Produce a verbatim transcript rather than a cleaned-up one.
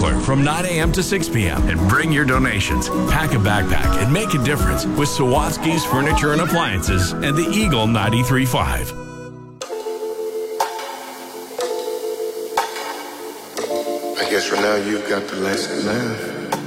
Sprinkler from nine a.m. to six p.m. and bring your donations. Pack a backpack and make a difference with Sawatsky's Furniture and Appliances and the Eagle ninety-three point five. I guess for now you've got the lesson learned.